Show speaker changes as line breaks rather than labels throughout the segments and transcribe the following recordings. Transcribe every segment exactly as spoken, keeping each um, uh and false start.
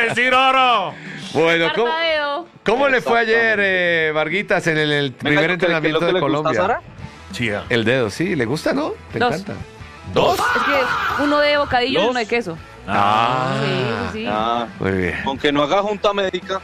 decir oro.
Bueno, ¿cómo,
Cartadeo.
cómo le fue ayer, eh, Varguitas, en el, el primer
Venga,
entrenamiento
¿qué- qué es lo
de
que le gusta a
Colombia?
Sara?
Sí, ah.
El dedo, sí, ¿le gusta, no? ¿Te
Dos.
encanta?
¿Dos?
Es que uno de bocadillo y
Dos.
uno de queso.
Ah,
Sí, sí, sí.
Ah,
muy bien.
aunque no haga junta médica.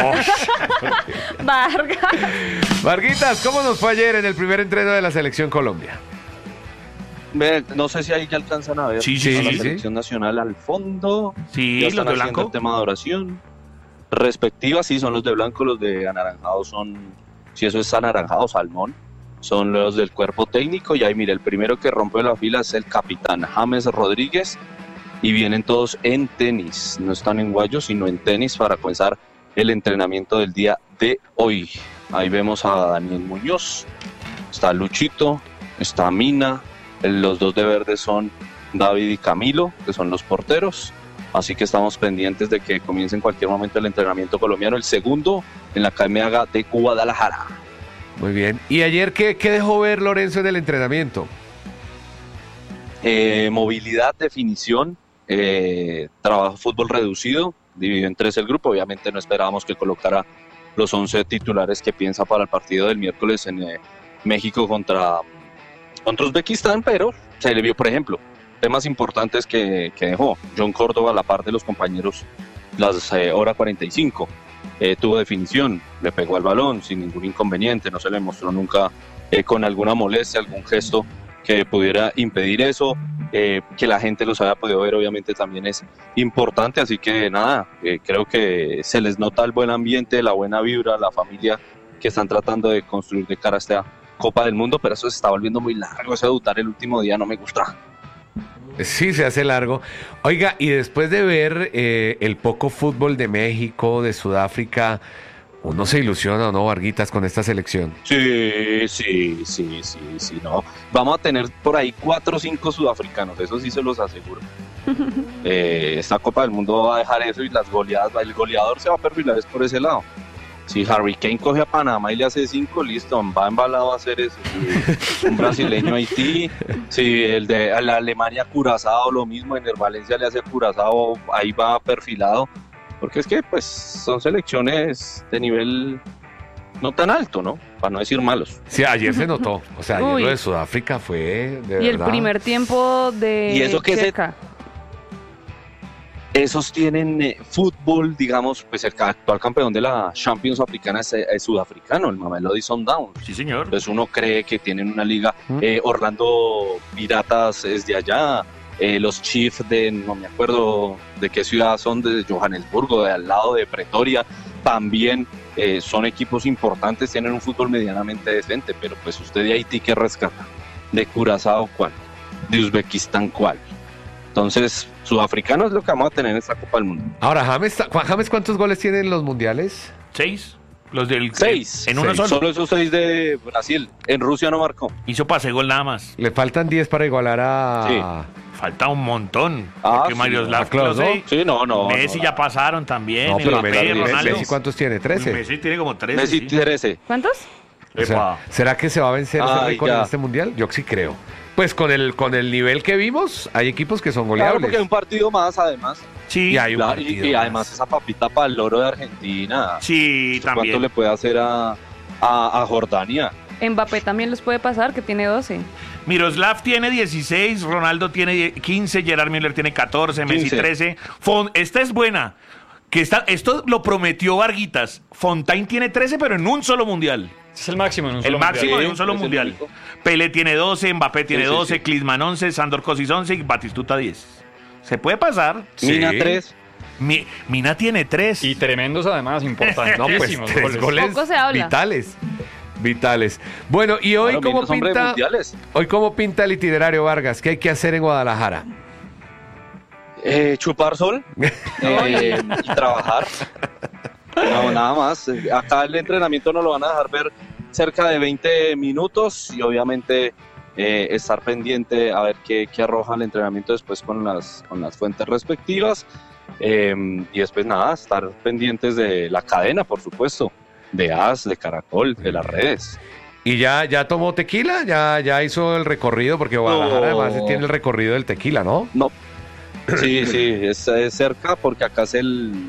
Vargas.
Varguitas, ¿cómo nos fue ayer en el primer entreno de la Selección Colombia?
Ve, no sé si ahí ya alcanzan a ver.
Sí, sí,
a la
sí, sí.
selección nacional al fondo.
Sí,
Ya
los
están
de
haciendo
blanco.
el tema de oración. Respectiva, sí, son los de blanco, los de anaranjado son, si eso es anaranjado, salmón, son los del cuerpo técnico. Y ahí, mire, el primero que rompe la fila es el capitán James Rodríguez. Y vienen todos en tenis, no están en guayos, sino en tenis para comenzar el entrenamiento del día de hoy. Ahí vemos a Daniel Muñoz, está Luchito, está Mina, los dos de verde son David y Camilo, que son los porteros. Así que estamos pendientes de que comience en cualquier momento el entrenamiento colombiano, el segundo en la Academia de Guadalajara.
Muy bien. ¿Y ayer qué, qué dejó ver Lorenzo en el entrenamiento?
Eh, movilidad, definición, eh, trabajo fútbol reducido, dividido en tres el grupo. Obviamente no esperábamos que colocara los once titulares que piensa para el partido del miércoles en eh, México contra, contra Uzbekistán, pero se le vio, por ejemplo, temas importantes que, que dejó. John Córdoba a la par de los compañeros las eh, hora cuarenta y cinco. Eh, tuvo definición, le pegó al balón sin ningún inconveniente, no se le mostró nunca eh, con alguna molestia, algún gesto que pudiera impedir eso. Eh, que la gente los haya podido ver obviamente también es importante, así que nada, eh, creo que se les nota el buen ambiente, la buena vibra, la familia que están tratando de construir de cara a esta Copa del Mundo, pero eso se está volviendo muy largo, ese debutar el último día no me gusta.
Sí, se hace largo. Oiga, y después de ver eh, el poco fútbol de México, de Sudáfrica, uno se ilusiona, ¿o no, Varguitas, con esta selección?
Sí, sí, sí, sí, sí, no. Vamos a tener por ahí cuatro o cinco sudafricanos, eso sí se los aseguro. eh, esta Copa del Mundo va a dejar eso y las goleadas, el goleador se va a perfilar es por ese lado. Si Harry Kane coge a Panamá y le hace cinco, listo, va embalado a hacer eso. Si un brasileño a Haití, si el de a la Alemania Curazao, lo mismo, en el Valencia le hace Curazao, ahí va perfilado. Porque es que pues son selecciones de nivel no tan alto, ¿no? Para no decir malos.
Sí, ayer se notó. O sea, ayer
Uy.
lo de Sudáfrica fue de
Y el
verdad.
primer tiempo de
Y eso que se-
Checa.
Esos tienen eh, fútbol, digamos, pues el actual campeón de la Champions africana es, es sudafricano, el Mamelodi Sundowns.
Sí, señor.
Entonces uno cree que tienen una liga.
¿Mm?
eh, Orlando Piratas es de allá, eh, los Chiefs de, no me acuerdo de qué ciudad son, de Johannesburgo, de al lado de Pretoria, también eh, son equipos importantes, tienen un fútbol medianamente decente, pero pues usted de Haití que rescata, de Curazao cuál, de Uzbekistán cuál. Entonces, sudafricano es lo que vamos a tener en esta Copa del Mundo.
Ahora, James, Juan James, ¿cuántos goles tiene en los mundiales?
Seis. Los del...
Seis.
En uno
Seis.
solo.
Solo esos seis de Brasil. En Rusia no marcó.
Hizo pase gol nada más.
Le faltan diez para igualar a...
Falta un montón.
Ah,
porque
sí,
Mario
no,
Slav
claro,
Klose,
Sí, no, no.
Messi
no,
ya
no.
pasaron también.
No, pero
Mbappé,
Messi,
Ronaldo.
Messi, ¿cuántos tiene? ¿trece?
Messi tiene como trece.
Messi
sí.
trece.
¿Cuántos?
O sea,
Epa.
¿será que se va a vencer ese
Ay,
récord en
ya.
este mundial? Yo sí creo. Pues con el con el nivel que vimos, hay equipos que son
Claro,
goleables.
porque hay un partido más, además.
Sí,
Y hay un
Claro, y,
partido
y
más.
además esa papita para el loro de Argentina.
sí,
¿Cuánto
también.
le puede hacer a, a, a Jordania?
Mbappé también los puede pasar, que tiene doce.
Miroslav tiene dieciséis, Ronaldo tiene die- quince, Gerard Müller tiene catorce, Messi
quince.
trece. Fon- esta es buena. Que está, esto lo prometió Varguitas. Fontaine tiene trece, pero en un solo mundial.
Ese es el máximo en un
El
solo
máximo
mundial.
de un solo
es el
mundial.
único.
Pelé tiene doce, Mbappé tiene
Sí, sí,
doce,
sí.
Klinsmann once, Sandor Cosis once y Batistuta diez. Se puede pasar.
Mina
Sí.
tres.
Mi- Mina tiene tres.
Y tremendos además, importantísimos
No, pues tres
goles.
goles
Poco se habla.
vitales. Vitales. Bueno, y hoy
Claro,
cómo
Mina es hombre de
pinta
mundiales.
hoy cómo pinta el itinerario, Vargas. ¿Qué hay que hacer en Guadalajara?
Eh, chupar sol eh, y trabajar. No, nada más. Acá el entrenamiento nos lo van a dejar ver cerca de veinte minutos y obviamente eh, estar pendiente a ver qué, qué arroja el entrenamiento después con las, con las fuentes respectivas. Eh, y después nada, estar pendientes de la cadena, por supuesto, de A S, de Caracol, de las redes.
¿Y ya, ya tomó tequila? ¿Ya, ya hizo el recorrido? Porque Guadalajara
No.
además tiene el recorrido del tequila, ¿no?
No. Sí, sí, es, es cerca porque acá es el,